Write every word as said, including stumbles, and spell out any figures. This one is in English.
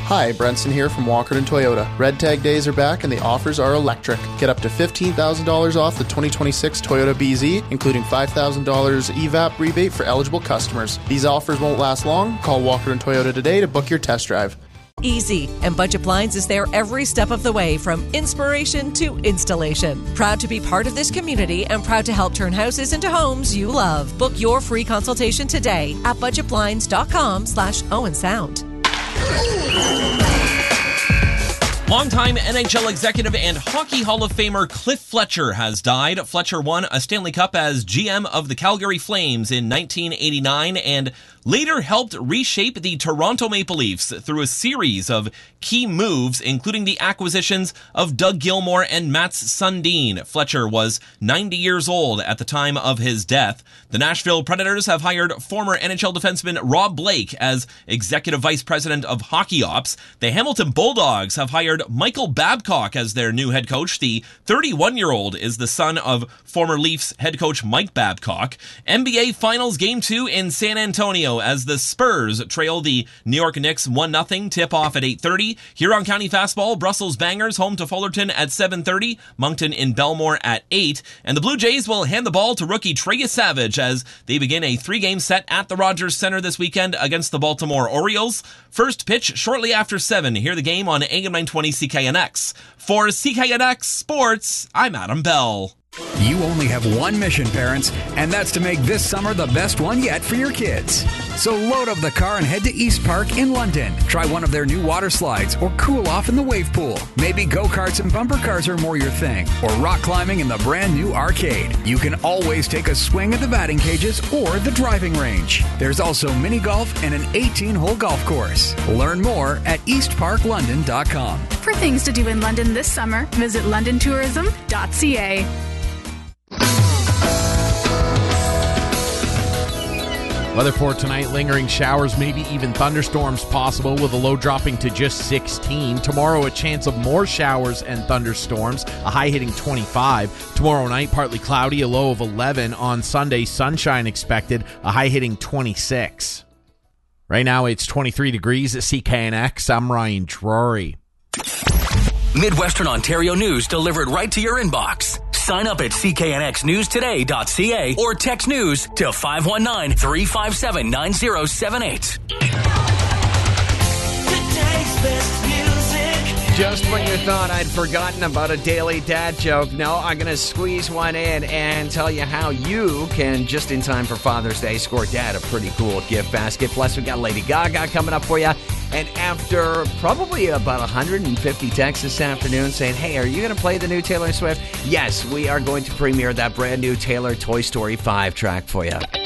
Hi, Brenson here from Walkerton Toyota. Red Tag days are back and the offers are electric. Get up to fifteen thousand dollars off the twenty twenty-six Toyota B Z, including five thousand dollars E V A P rebate for eligible customers. These offers won't last long. Call Walkerton Toyota today to book your test drive. Easy, and Budget Blinds is there every step of the way from inspiration to installation. Proud to be part of this community and proud to help turn houses into homes you love. Book your free consultation today at budget blinds dot com slash Owen Sound. Longtime N H L executive and Hockey Hall of Famer Cliff Fletcher has died. Fletcher won a Stanley Cup as G M of the Calgary Flames in nineteen eighty-nine and later helped reshape the Toronto Maple Leafs through a series of key moves, including the acquisitions of Doug Gilmour and Mats Sundin. Fletcher was ninety years old at the time of his death. The Nashville Predators have hired former N H L defenseman Rob Blake as Executive Vice President of Hockey Ops. The Hamilton Bulldogs have hired Michael Babcock as their new head coach. The thirty-one-year-old is the son of former Leafs head coach Mike Babcock. N B A Finals Game two in San Antonio as the Spurs trail the New York Knicks one nothing, tip-off at eight thirty. Huron County Fastball, Brussels Bangers home to Fullerton at seven thirty, Moncton in Belmore at eight, and the Blue Jays will hand the ball to rookie Trey Savage as they begin a three-game set at the Rogers Center this weekend against the Baltimore Orioles. First pitch shortly after seven. Hear the game on A M nine twenty C K N X. For C K N X Sports, I'm Adam Bell. You only have one mission, parents, and that's to make this summer the best one yet for your kids. So load up the car and head to East Park in London. Try one of their new water slides or cool off in the wave pool. Maybe go-karts and bumper cars are more your thing, or rock climbing in the brand new arcade. You can always take a swing at the batting cages or the driving range. There's also mini golf and an eighteen-hole golf course. Learn more at east park london dot com. For things to do in London this summer, visit london tourism dot c a. Weather for tonight, lingering showers, maybe even thunderstorms possible with a low dropping to just sixteen. Tomorrow, a chance of more showers and thunderstorms, a high hitting twenty-five. Tomorrow night, partly cloudy, a low of eleven. On Sunday, sunshine expected, a high hitting twenty-six. Right now, it's twenty-three degrees at C K N X. I'm Ryan Drury. Midwestern Ontario news delivered right to your inbox. Sign up at c k n x news today dot c a or text news to five one nine, three five seven, nine zero seven eight. Just when you thought I'd forgotten about a daily dad joke, no, I'm going to squeeze one in and tell you how you can, just in time for Father's Day, score Dad a pretty cool gift basket. Plus, we got Lady Gaga coming up for you. And after probably about one hundred fifty texts this afternoon saying, hey, are you going to play the new Taylor Swift? Yes, we are going to premiere that brand new Taylor Toy Story five track for you.